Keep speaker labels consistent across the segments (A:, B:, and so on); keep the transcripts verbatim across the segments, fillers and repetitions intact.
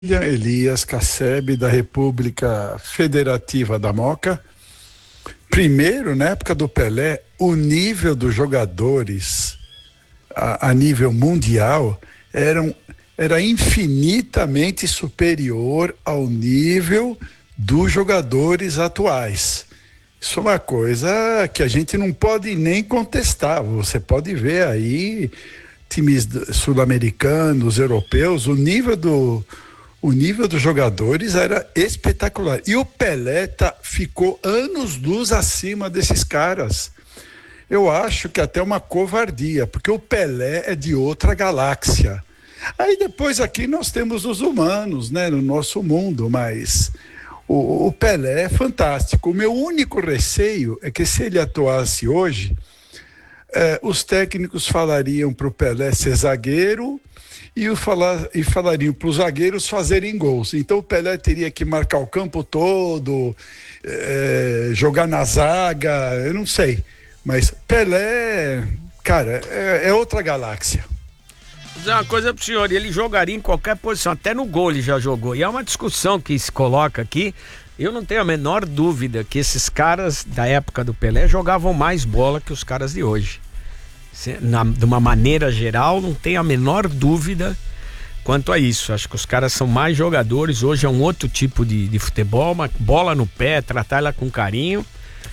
A: Elias Cassebe, da República Federativa da Moca. Primeiro, na época do Pelé, o nível dos jogadores a, a nível mundial eram, era infinitamente superior ao nível dos jogadores atuais. Isso é uma coisa que a gente não pode nem contestar. Você pode ver aí times sul-americanos, europeus, o nível do O nível dos jogadores era espetacular. E o Pelé tá, ficou anos-luz acima desses caras. Eu acho que até uma covardia, porque o Pelé é de outra galáxia. Aí depois aqui nós temos os humanos, né, no nosso mundo, mas o, o Pelé é fantástico. O meu único receio é que se ele atuasse hoje, eh, os técnicos falariam para o Pelé ser zagueiro, E, o falar, e falariam para os zagueiros fazerem gols. Então o Pelé teria que marcar o campo todo, é, jogar na zaga, eu não sei. Mas Pelé, cara, é, é outra galáxia.
B: Vou dizer uma coisa pro senhor, ele jogaria em qualquer posição, até no gol ele já jogou. E é uma discussão que se coloca aqui. Eu não tenho a menor dúvida que esses caras da época do Pelé jogavam mais bola que os caras de hoje. Na, de uma maneira geral, não tenho a menor dúvida quanto a isso. Acho que os caras são mais jogadores. Hoje é um outro tipo de, de futebol, uma bola no pé, tratar ela com carinho.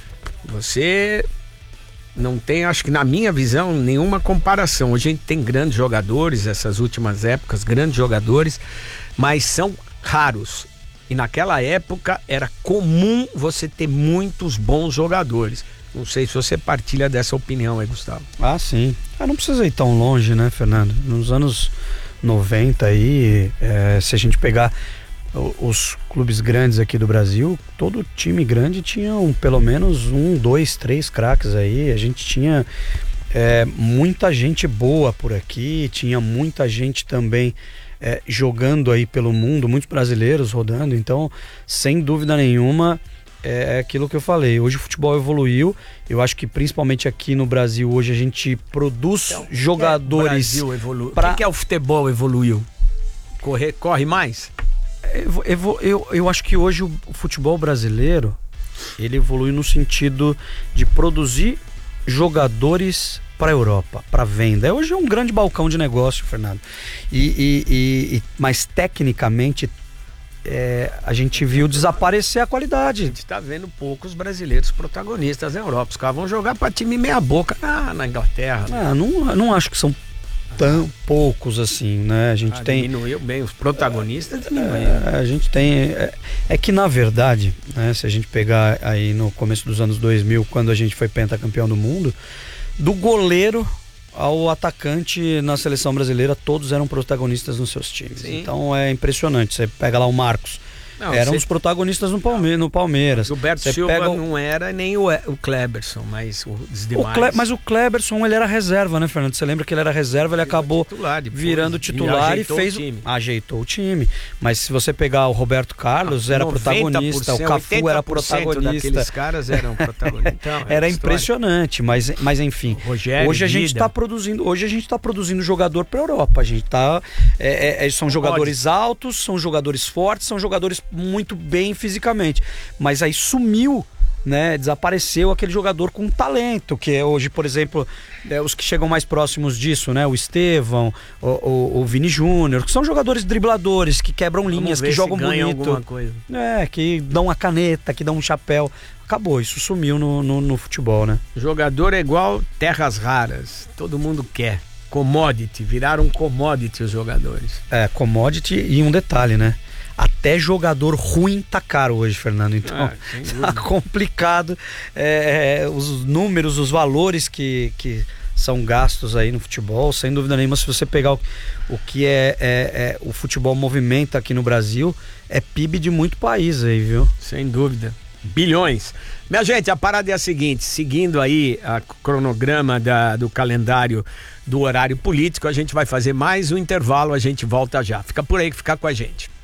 B: Você não tem, acho que na minha visão, nenhuma comparação. Hoje a gente tem grandes jogadores, essas últimas épocas, grandes jogadores, mas são raros. E naquela época era comum você ter muitos bons jogadores. Não sei se você partilha dessa opinião aí, Gustavo.
C: Ah, sim. Ah, não precisa ir tão longe, né, Fernando? Nos anos noventa aí, é, se a gente pegar os clubes grandes aqui do Brasil, todo time grande tinha um, pelo menos um, dois, três craques aí. A gente tinha é, muita gente boa por aqui, tinha muita gente também é, jogando aí pelo mundo, muitos brasileiros rodando. Então, sem dúvida nenhuma, é aquilo que eu falei. Hoje o futebol evoluiu. Eu acho que principalmente aqui no Brasil hoje a gente produz então, jogadores.
B: Que é evolu...
C: pra...
B: que, que é o futebol evoluiu? Corre, corre mais?
C: Eu, eu, eu, eu acho que hoje o futebol brasileiro ele evolui no sentido de produzir jogadores para a Europa, para venda. Hoje é um grande balcão de negócio, Fernando. E, e, e, e, mas tecnicamente É, a gente viu desaparecer a qualidade.
B: A gente tá vendo poucos brasileiros protagonistas na Europa. Os caras vão jogar para time meia boca na, na Inglaterra.
C: Ah, não, não acho que são tão ah, poucos assim, né? A gente ah, tem
B: diminuiu bem os protagonistas.
C: É, a gente tem é, é que na verdade, né? Se a gente pegar aí no começo dos anos dois mil, quando a gente foi pentacampeão do mundo, do goleiro ao atacante na seleção brasileira, todos eram protagonistas nos seus times. Sim. Então é impressionante. Você pega lá o Marcos, não, eram você... os protagonistas no, Palme... no Palmeiras.
B: O Roberto você Silva pega... não era nem o, o Kleberson, mas os demais.
C: O Cle... Mas o Kleberson, ele era reserva, né, Fernando? Você lembra que ele era reserva, ele, ele acabou titular, depois, virando titular e, e fez o time. Ajeitou o time. Mas se você pegar o Roberto Carlos, ah, era protagonista, o Cafu era protagonista.
B: Daqueles caras eram protagonistas. Então,
C: era era impressionante, mas, mas enfim.
B: Rogério,
C: hoje a gente está produzindo, hoje a gente está produzindo jogador para Europa. A gente tá, é, é, são jogadores Pode. altos, são jogadores fortes, são jogadores muito bem fisicamente, mas aí sumiu, né, desapareceu aquele jogador com talento, que é hoje, por exemplo, é, os que chegam mais próximos disso, né, o Estevão, o, o, o Vini Júnior, que são jogadores dribladores, que quebram
B: Vamos
C: linhas, que jogam bonito,
B: coisa.
C: É, que dão a caneta, que dão um chapéu. Acabou, isso sumiu no, no, no futebol, né?
B: Jogador é igual terras raras, todo mundo quer. Commodity, viraram commodity os jogadores.
C: É, commodity e um detalhe, né? Até jogador ruim tá caro hoje, Fernando. Então ah, tá complicado. É, é, os números, os valores que, que são gastos aí no futebol, sem dúvida nenhuma. Se você pegar o, o que é, é, é o futebol movimenta aqui no Brasil, é P I B de muito país aí, viu?
B: Sem dúvida. Bilhões. Minha gente, a parada é a seguinte, seguindo aí a cronograma da, do calendário do horário político, a gente vai fazer mais um intervalo, a gente volta já. Fica por aí, fica com a gente.